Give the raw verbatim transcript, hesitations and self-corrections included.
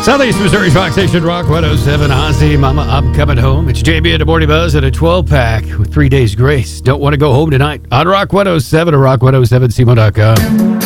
Southeast Missouri's Rock Station, Rock one oh seven. Ozzy, Mama, I'm coming home. It's J B at the Morning Buzz at a twelve pack with three days grace. Don't want to go home tonight on Rock one oh seven or rock one oh seven C M O dot com.